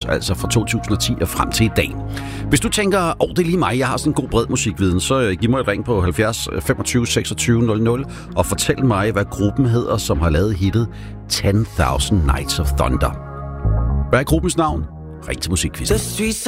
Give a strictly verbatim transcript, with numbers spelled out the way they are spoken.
altså fra to tusind og ti og frem til i dag. Hvis du tænker, åh, oh, det er lige mig, jeg har sådan en god bred musikviden, så giv mig et ring på halvfjerds femogtyve seksogtyve nul nul og fortæl mig, hvad gruppen hedder, som har lavet hittet ten thousand Nights of Thunder. Hvad er gruppens navn? Ring til Musikquizzen.